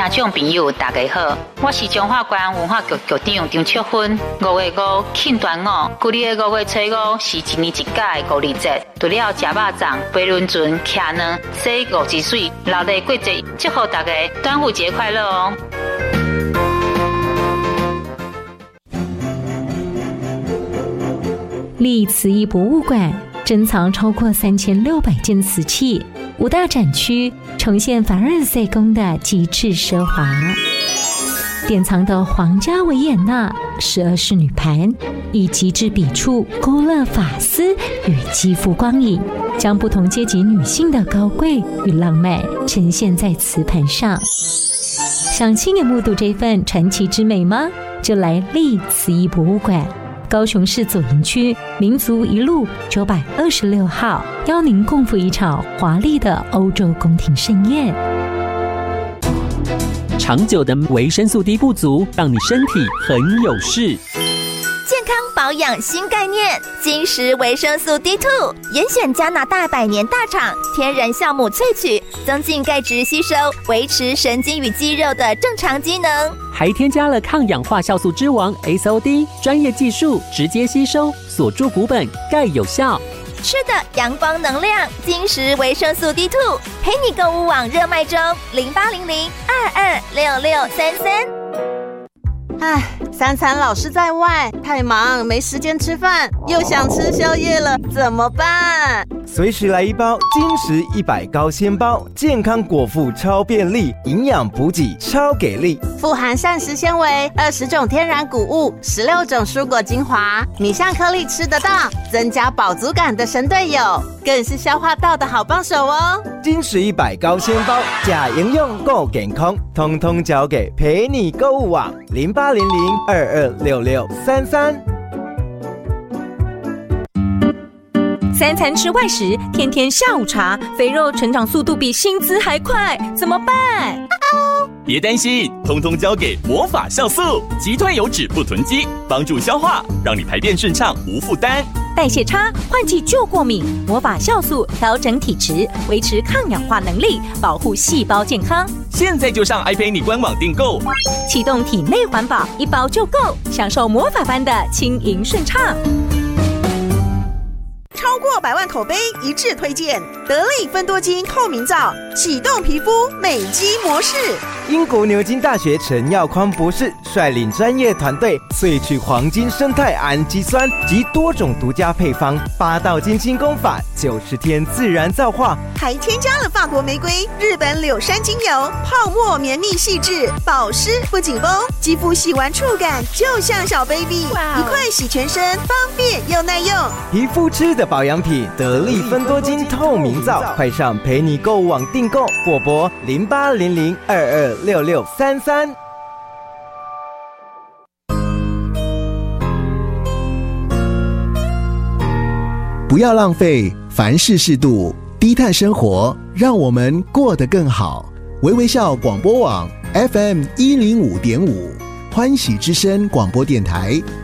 听众朋友大家好，我是中华关文化局局长张翠芬。5月5庆端午，旧历的5月初5是一年一届的五二节。除了吃肉粽、飞轮船、骑卵、洗五子水，热闹过节，祝福大家端午节快乐哦！ 历慈义博物馆珍藏超过3600件瓷器，5大展区呈现凡尔赛宫的极致奢华，典藏的皇家维也纳12仕女盘，以极致笔触勾勒发丝与肌肤光影，将不同阶级女性的高贵与浪漫呈现在瓷盘上。想亲眼目睹这份传奇之美吗？就来历慈义博物馆。高雄市左营区民族一路926号，邀您共赴一场华丽的欧洲宫廷盛宴。 长久的维生素 D 不足，让你身体很有事。 健康保养新概念，金石维生素 D2， 严选加拿大100年大厂天然酵母萃取，增进钙质吸收，维持神经与肌肉的正常机能。 还添加了抗氧化酵素之王 SOD， 专业技术直接吸收，锁住骨本，钙有效。 吃的阳光能量，金石维生素 D2， 陪你购物网热卖中，0800226633。 3餐老是在外，太忙没时间吃饭，又想吃宵夜了，怎么办？ 随时来一包金石100高纤包，健康果腹超便利，营养补给超给力， 富含膳食纤维、20种天然谷物、16种蔬果精华，米香颗粒吃得到，增加饱足感的神队友，更是消化道的好帮手哦。 金石100高纤包，假营养够健康，通通交给陪你购物网0800226633。 3餐吃外食，天天下午茶，肥肉成长速度比薪资还快，怎么办？ 别担心，通通交给魔法酵素，击退油脂不囤积，帮助消化，让你排便顺畅无负担。 代谢差、换季就过敏，魔法酵素调整体质，维持抗氧化能力，保护细胞健康。 现在就上爱陪你官网订购， 启动体内环保，1包就够，享受魔法般的轻盈顺畅。 超过100万口碑一致推荐得力芬多精透明皂，启动皮肤美肌模式。 英国牛津大学陈耀匡博士率领专业团队萃取黄金生态氨基酸及多种独家配方，8道金清功法，90天自然皂化， 还添加了法国玫瑰、日本柳杉精油，泡沫绵密细致，保湿不紧绷，肌肤洗完触感就像小 baby， 一块洗全身，方便又耐用。 皮肤吃的保养品得力芬多精透明皂，快上陪你购物网订购，或拨0800226633。 不要浪费，凡事适度，低碳生活，让我们过得更好。微微笑广播网 FM105.5，欢喜之声广播电台